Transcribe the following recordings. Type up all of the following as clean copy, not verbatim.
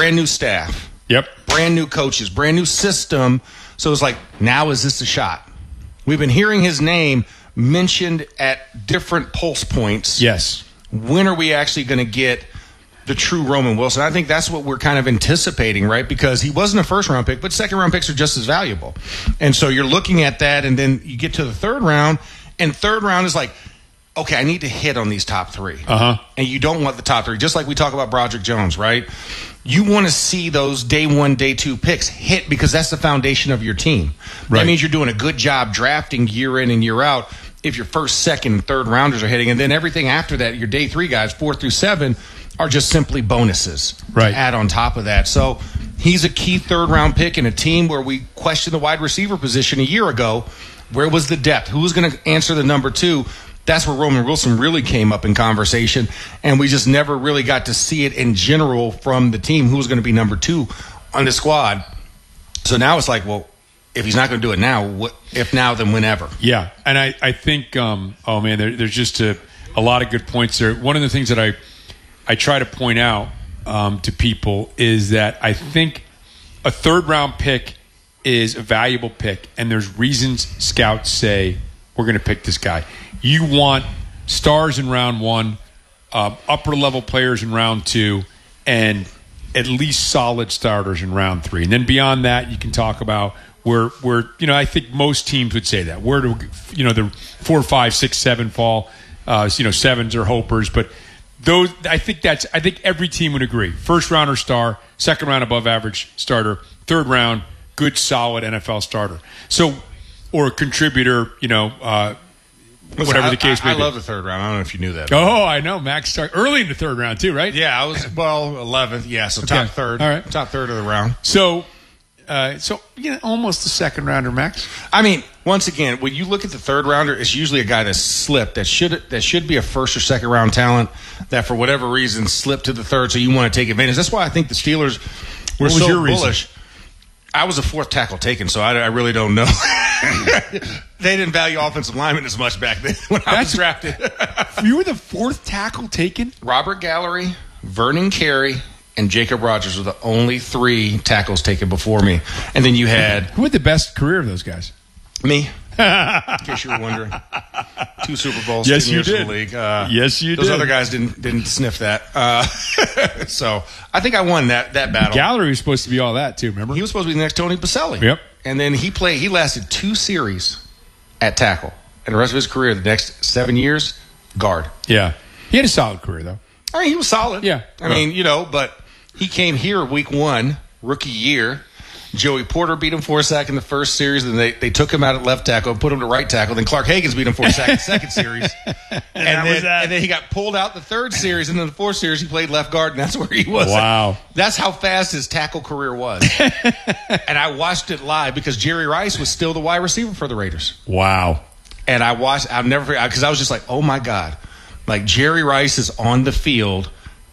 brand new staff. Yep. Brand new coaches, brand new system. So it's like, now is this a shot? We've been hearing his name mentioned at different pulse points. Yes. When are we actually going to get the true Roman Wilson? I think that's what we're kind of anticipating, right? Because he wasn't a first-round pick, but second-round picks are just as valuable. And so you're looking at that, and then you get to the third round, and third round is like, okay, I need to hit on these top three. Uh-huh. And you don't want the top three. Just like we talk about Broderick Jones, right? You want to see those day one, day two picks hit because that's the foundation of your team. Right. That means you're doing a good job drafting year in and year out if your first, second, and third rounders are hitting. And then everything after that, your day three guys, 4 through 7, are just simply bonuses to add on top of that. So he's a key third-round pick in a team where we questioned the wide receiver position a year ago. Where was the depth? Who was going to answer the number 2? That's where Roman Wilson really came up in conversation, and we just never really got to see it in general from the team who was going to be number 2 on the squad. So now it's like, well, if he's not going to do it now, what, if now, then whenever. Yeah, and I think, there's just a lot of good points there. One of the things that I try to point out to people is that I think a third-round pick is a valuable pick, and there's reasons scouts say we're going to pick this guy. You want stars in round 1, upper-level players in round 2, and at least solid starters in round 3. And then beyond that, you can talk about where I think most teams would say that. Where do the 4, 5, 6, 7 fall? 7s are hopers, but those I think every team would agree. First rounder star, second round above average starter, third round good solid NFL starter. So or a contributor, whatever the case may be. I love the third round. I don't know if you knew that. Oh, I know. Max started early in the third round too, right? Yeah, I was 11th. Yeah, so okay. Top third. All right, top third of the round. So almost a second rounder, Max. I mean, once again, when you look at the third rounder, it's usually a guy that's slipped that should be a first or second round talent that for whatever reason slipped to the third. So you want to take advantage. That's why I think the Steelers were so bullish. I was a fourth tackle taken, so I really don't know. They didn't value offensive linemen as much back then when I was drafted. You were the fourth tackle taken? Robert Gallery, Vernon Carey, and Jacob Rogers were the only 3 tackles taken before me. And then you had... Who had the best career of those guys? Me. In case you were wondering. 2 Super Bowls, yes, 2 years in the league. Yes, you did. Those other guys didn't sniff that. So I think I won that battle. Gallery was supposed to be all that, too, remember? He was supposed to be the next Tony Baselli. Yep. And then he lasted 2 series at tackle. And the rest of his career, the next 7 years, guard. Yeah. He had a solid career, though. I mean, he was solid. Yeah. I mean, but he came here week 1, rookie year. Joey Porter beat him for a sack in the first series, and they took him out at left tackle and put him to right tackle. Then Clark Higgins beat him for a sack in the second series. and then he got pulled out the third series, and then the fourth series he played left guard, and that's where he was. Wow. That's how fast his tackle career was. And I watched it live because Jerry Rice was still the wide receiver for the Raiders. Wow. And I've never forgot, because I was just like, oh my God. Like Jerry Rice is on the field,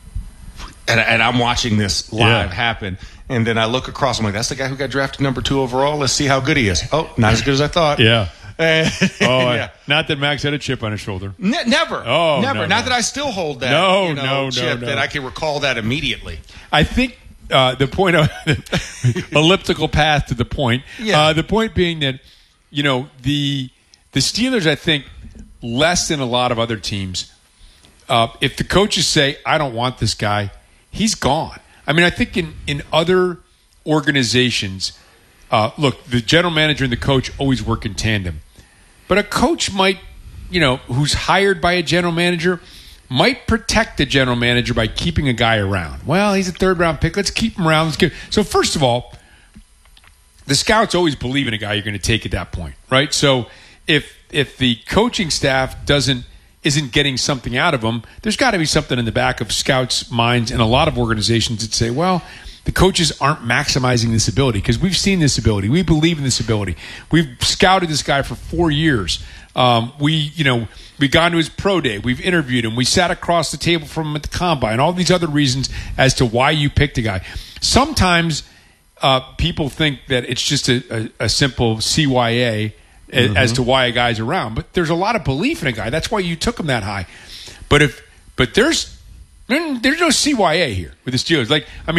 and I'm watching this live happen. And then I look across. I'm like, that's the guy who got drafted number 2 overall. Let's see how good he is. Oh, not as good as I thought. Yeah. Yeah. Not that Max had a chip on his shoulder. Never. Oh, never. No, not that I still hold that. Chip that I can recall that immediately. I think the point of elliptical path to the point. Yeah. The point being that the Steelers, I think, less than a lot of other teams. If the coaches say, I don't want this guy, he's gone. I mean, I think in other organizations, look, the general manager and the coach always work in tandem. But a coach might, who's hired by a general manager, might protect the general manager by keeping a guy around. Well, he's a third-round pick. Let's keep him around. So first of all, the scouts always believe in a guy you're going to take at that point, right? So if the coaching staff isn't getting something out of them, there's got to be something in the back of scouts' minds and a lot of organizations that say, well, the coaches aren't maximizing this ability because we've seen this ability. We believe in this ability. We've scouted this guy for 4 years. We've gone to his pro day. We've interviewed him. We sat across the table from him at the combine. All these other reasons as to why you picked a guy. Sometimes people think that it's just a simple CYA as to why a guy's around. But there's a lot of belief in a guy. That's why you took him that high. But there's no CYA here with the Steelers.